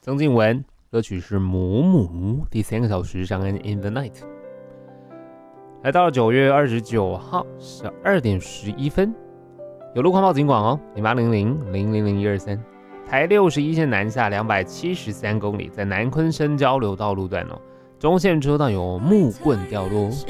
曾静文，歌曲是《母母》，第3个小时上恩 In the Night。来到了9月29号12点11分，有路况报警广哦，0800-000-123，台61线南下273公里，在南昆生交流道路段哦，中线车道有木棍掉落。